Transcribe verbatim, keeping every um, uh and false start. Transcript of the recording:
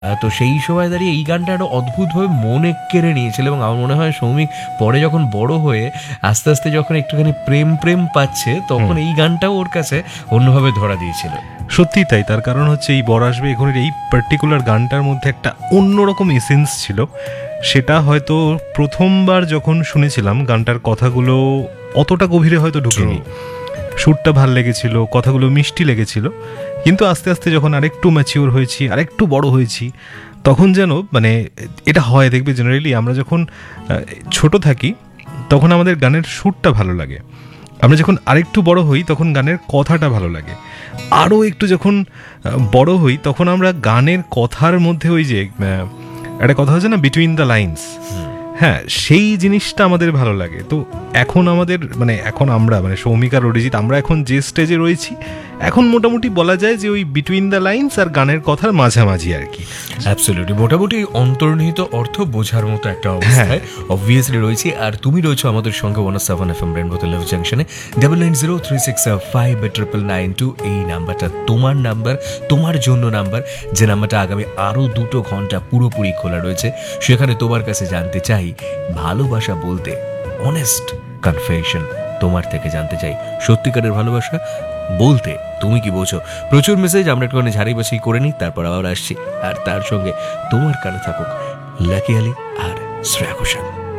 আহ, তো সেই সময় দাঁড়িয়ে এই গানটা একটা অদ্ভুতভাবে মনে কেড়ে নিয়েছিল, এবং আমার মনে হয় সৌমিক পরে যখন বড় হয়ে আস্তে আস্তে যখন একটুখানি প্রেম প্রেম পাচ্ছে, তখন এই গানটাও ওর কাছে অন্যভাবে ধরা দিয়েছিল। সত্যিই তাই। তার কারণ হচ্ছে এই বর আসবে এখনের এই পার্টিকুলার গানটার মধ্যে একটা অন্যরকম এসেন্স ছিল। সেটা হয়তো প্রথমবার যখন শুনেছিলাম গানটার কথাগুলো অতটা গভীরে হয়তো ঢুকেনি, সুরটা ভাল লেগেছিল, কথাগুলো মিষ্টি লেগেছিল, কিন্তু আস্তে আস্তে যখন আরেকটু ম্যাচিওর হয়েছি, আরেকটু বড় হয়েছি, তখন যেন মানে এটা হয়, দেখবে জেনারেলি আমরা যখন ছোট থাকি তখন আমাদের গানের সুরটা ভালো লাগে, আমরা যখন আরেকটু বড় হই তখন গানের কথাটা ভালো লাগে, আরও একটু যখন বড় হই তখন আমরা গানের কথার মধ্যে ওই যে একটা কথা হচ্ছে না, বিটুইন দ্য লাইন্স, হ্যাঁ সেই জিনিসটা আমাদের ভালো লাগে। তো এখন আমাদের মানে এখন আমরা মানে সৌমিক আর অরিজিৎ আমরা এখন যে স্টেজে রয়েছি, এখন মোটামুটি বলা যায় যে ওই বিটুইন দ্য লাইন্স আর গানের কথার মাঝামাঝি আর কি। অ্যাবসলিউটলি, মোটামুটি অন্তর্নিহিত অর্থ বোঝার মতো একটা অবস্থায় অবভিয়াসলি রয়েছে। আর তুমি রয়েছো আমাদের সঙ্গে one seven F M rainbow লাভ জাংশনে। Double nine zero three six five triple nine two এই নাম্বারটা তোমার নাম্বার, তোমার জন্য নাম্বার, যে নাম্বারটা আগামী আরও দুটো ঘন্টা পুরোপুরি খোলা রয়েছে। সেখানে তোমার কাছে জানতে চাই ভালোবাসা বলতে, অনেস্ট কনফেশন তোমার থেকে জানতে চাই, সত্যিকারের ভালোবাসা বলতে তুমি কি বোঝো। প্রচুর মেসেজ, আমরা একটুখানি ঝাড়ি বাছাই করে নিই, তারপর আবার আসছি। আর তার সঙ্গে তোমার কানে থাকুক লাকি আলি আর শ্রেয়া ঘোষাল।